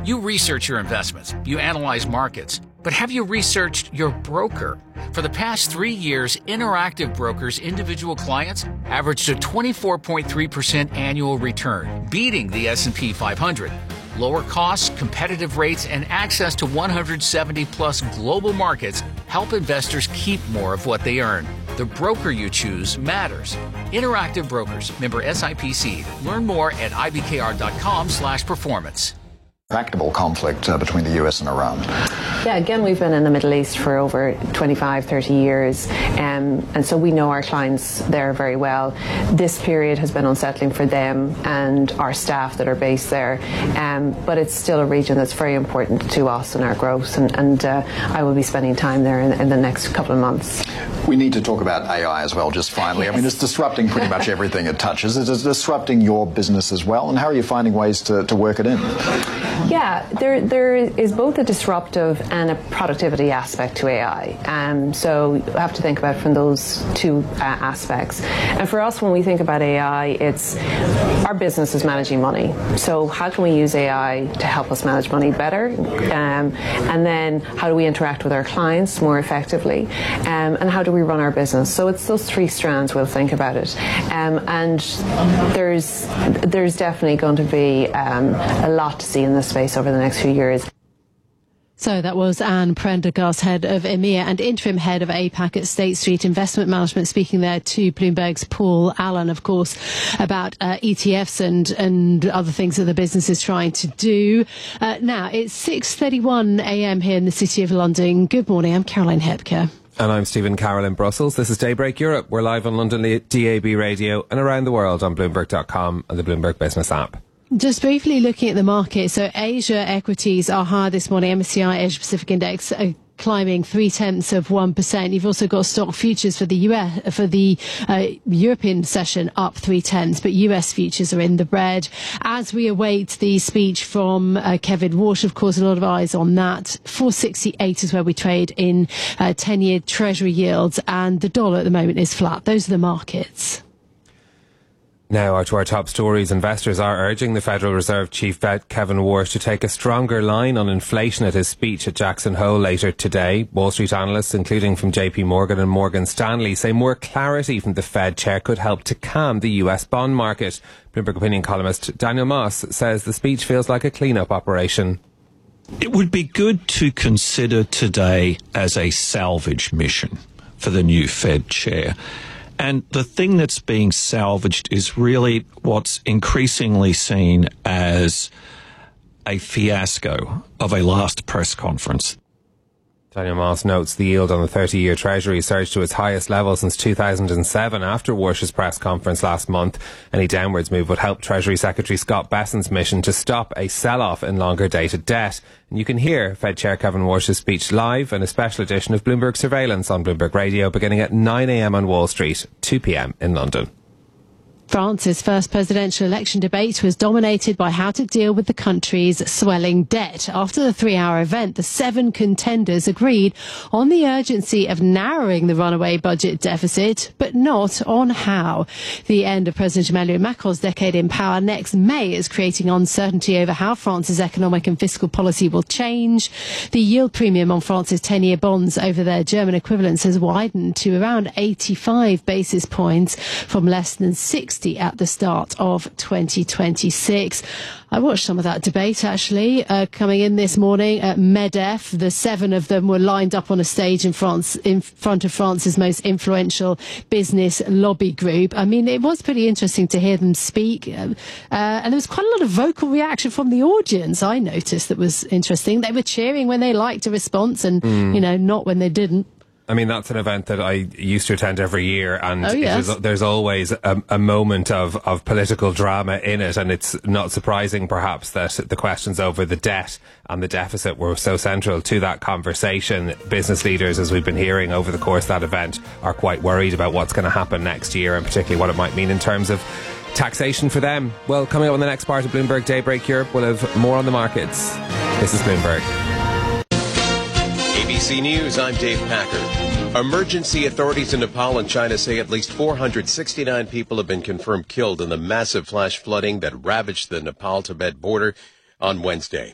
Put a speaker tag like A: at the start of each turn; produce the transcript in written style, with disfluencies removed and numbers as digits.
A: You research your investments, you analyze markets, but have you researched your broker? For the past 3 years, Interactive Brokers' individual clients averaged a 24.3% annual return, beating the S&P 500. Lower costs, competitive rates, and access to 170-plus global markets help investors keep more of what they earn. The broker you choose matters. Interactive Brokers, member SIPC. Learn more at ibkr.com/performance.
B: Tractable conflict between the US and Iran.
C: Yeah, again, we've been in the Middle East for over 25, 30 years, and so we know our clients there very well. This period has been unsettling for them and our staff that are based there, but it's still a region that's very important to us and our growth, and I will be spending time there in the next couple of months.
B: We need to talk about AI as well, just finally. Yes. I mean, it's disrupting pretty much everything it touches. It's disrupting your business as well, and how are you finding ways to work it in?
C: Yeah, there is both a disruptive and a productivity aspect to AI. So you have to think about it from those two aspects. And for us, when we think about AI, it's our business is managing money. So how can we use AI to help us manage money better? And then how do we interact with our clients more effectively? And how do we run our business? So it's those three strands we'll think about it. And there's definitely going to be a lot to see in this space over the next few years.
D: So that was Anne Prendergast, head of EMEA and interim head of APAC at State Street Investment Management, speaking there to Bloomberg's Paul Allen, of course, about ETFs and other things that the business is trying to do. Now, it's 6:31 a.m. here in the City of London. Good morning, I'm Caroline Hepker.
E: And I'm Stephen Carroll in Brussels. This is Daybreak Europe. We're live on London DAB radio and around the world on Bloomberg.com and the Bloomberg Business app.
D: Just briefly looking at the market. So Asia equities are higher this morning. MSCI Asia Pacific Index climbing 0.3%. You've also got stock futures for the European session up 0.3%, but US futures are in the red. As we await the speech from Kevin Walsh, of course, a lot of eyes on that. 468 is where we trade in 10-year Treasury yields, and the dollar at the moment is flat. Those are the markets.
E: Now to our top stories. Investors are urging the Federal Reserve Chief Kevin Walsh to take a stronger line on inflation at his speech at Jackson Hole later today. Wall Street analysts, including from JP Morgan and Morgan Stanley, say more clarity from the Fed chair could help to calm the US bond market. Bloomberg opinion columnist Daniel Moss says the speech feels like a clean-up operation.
F: It would be good to consider today as a salvage mission for the new Fed chair. And the thing that's being salvaged is really what's increasingly seen as a fiasco of a last press conference.
E: Daniel Moss notes the yield on the 30-year Treasury surged to its highest level since 2007 after Walsh's press conference last month. Any downwards move would help Treasury Secretary Scott Bessent's mission to stop a sell-off in longer-dated debt. And you can hear Fed Chair Kevin Walsh's speech live in a special edition of Bloomberg Surveillance on Bloomberg Radio beginning at 9 a.m. on Wall Street, 2 p.m. in London.
D: France's first presidential election debate was dominated by how to deal with the country's swelling debt. After the 3-hour event, the 7 contenders agreed on the urgency of narrowing the runaway budget deficit, but not on how. The end of President Emmanuel Macron's decade in power next May is creating uncertainty over how France's economic and fiscal policy will change. The yield premium on France's 10-year bonds over their German equivalents has widened to around 85 basis points from less than 60 at the start of 2026. I watched some of that debate, actually, coming in this morning at MEDEF. The 7 of them were lined up on a stage in France, in front of France's most influential business lobby group. I mean, it was pretty interesting to hear them speak. And there was quite a lot of vocal reaction from the audience, I noticed, that was interesting. They were cheering when they liked a response and, not when they didn't.
E: I mean, that's an event that I used to attend every year, and
D: yes.
E: There's always a moment of political drama in it, and it's not surprising, perhaps, that the questions over the debt and the deficit were so central to that conversation. Business leaders, as we've been hearing over the course of that event, are quite worried about what's going to happen next year, and particularly what it might mean in terms of taxation for them. Well, coming up on the next part of Bloomberg Daybreak Europe, we'll have more on the markets. This is Bloomberg.
G: ABC News, I'm Dave Packard. Emergency authorities in Nepal and China say at least 469 people have been confirmed killed in the massive flash flooding that ravaged the Nepal-Tibet border on Wednesday.